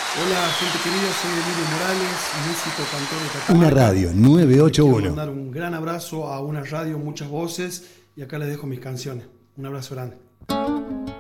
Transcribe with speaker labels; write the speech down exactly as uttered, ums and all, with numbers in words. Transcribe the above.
Speaker 1: Hola, gente querida, soy Emilio Morales, músico, cantor de Catamarca.
Speaker 2: Una radio nueve ocho
Speaker 1: Quiero
Speaker 2: uno.
Speaker 1: mandar un gran abrazo a una radio, muchas voces, y acá les dejo mis canciones. Un abrazo grande.